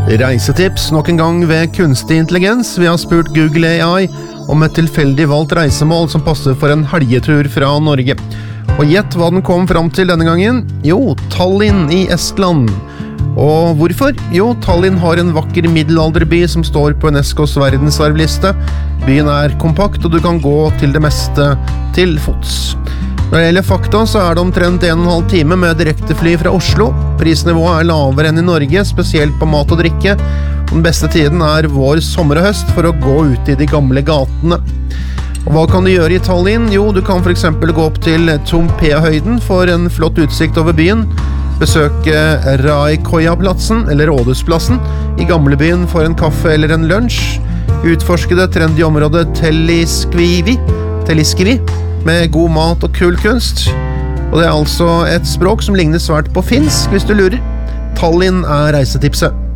Reisetips nok en gang ved kunstig intelligens. Vi har spurt Google AI om et tilfeldig valgt reisemål som passer for en helgetur fra Norge. Og gjett hva den kom fram til denne gangen? Jo, Tallinn i Estland. Og hvorfor? Jo, Tallinn har en vakker middelalderby som står på UNESCOs verdensarvliste. Byen er kompakt, og du kan gå til det meste til fots. Når det gjelder fakta, så er det omtrent 1,5 time med direktefly fra Oslo. Prisnivået er lavere enn i Norge, spesielt på mat og drikke. Den beste tiden er vår, sommer og høst for å gå ut i de gamle gatene. Og hva kan du gjøre i Tallinn? Jo, du kan for eksempel gå opp til Tompea-høyden for en flott utsikt over byen. Besøke Raikoja-platsen, eller Rådhusplassen, i gamlebyen for en kaffe eller en lunsj. Utforske det trendy området Telliskivi, med god mat og kul kunst. Og det er altså et språk som ligner svært på finsk, hvis du lurer. Tallinn er reisetipset.